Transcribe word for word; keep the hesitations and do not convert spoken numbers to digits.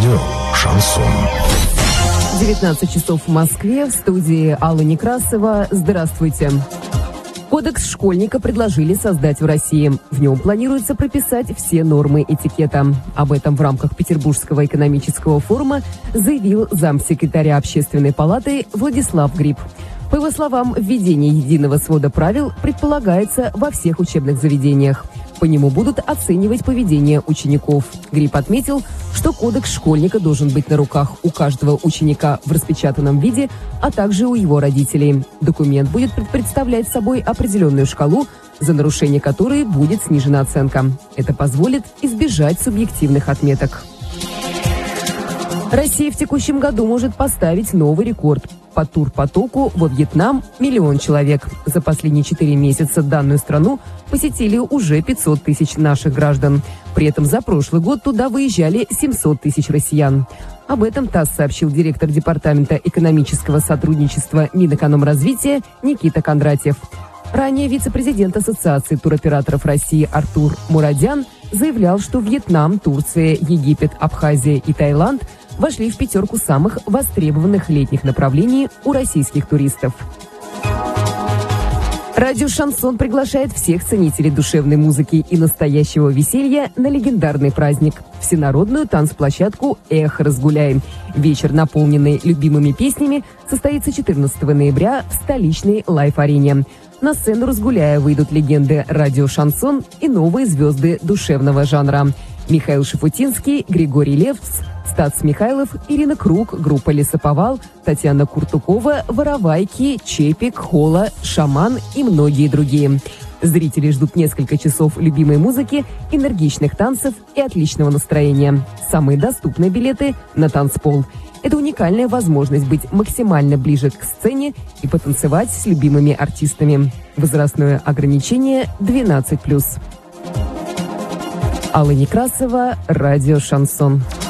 Радио «Шансон». девятнадцать часов в Москве. В студии Алла Некрасова. Здравствуйте. Кодекс школьника предложили создать в России. В нем планируется прописать все нормы этикета. Об этом в рамках Петербургского экономического форума заявил замсекретаря Общественной палаты Владислав Гриб. По его словам, введение единого свода правил предполагается во всех учебных заведениях. По нему будут оценивать поведение учеников. Гриб отметил, что кодекс школьника должен быть на руках у каждого ученика в распечатанном виде, а также у его родителей. Документ будет представлять собой определенную шкалу, за нарушение которой будет снижена оценка. Это позволит избежать субъективных отметок. Россия в текущем году может поставить новый рекорд. По турпотоку во Вьетнам миллион человек. За последние четыре месяца данную страну посетили уже пятьсот тысяч наших граждан. При этом за прошлый год туда выезжали семьсот тысяч россиян. Об этом ТАСС сообщил директор Департамента экономического сотрудничества Минэкономразвития Никита Кондратьев. Ранее вице-президент Ассоциации туроператоров России Артур Мурадян заявлял, что Вьетнам, Турция, Египет, Абхазия и Таиланд вошли в пятерку самых востребованных летних направлений у российских туристов. Радио «Шансон» приглашает всех ценителей душевной музыки и настоящего веселья на легендарный праздник – всенародную танцплощадку «Эх, разгуляем». Вечер, наполненный любимыми песнями, состоится четырнадцатого ноября в столичной лайф-арене. На сцену «Разгуляя» выйдут легенды радио «Шансон» и новые звезды душевного жанра. Михаил Шафутинский, Григорий Лепс, Стас Михайлов, Ирина Круг, группа «Лесоповал», Татьяна Куртукова, Воровайки, Чепик, Хола, Шаман и многие другие. Зрители ждут несколько часов любимой музыки, энергичных танцев и отличного настроения. Самые доступные билеты на танцпол. Это уникальная возможность быть максимально ближе к сцене и потанцевать с любимыми артистами. Возрастное ограничение двенадцать плюс. Алла Некрасова, радио «Шансон».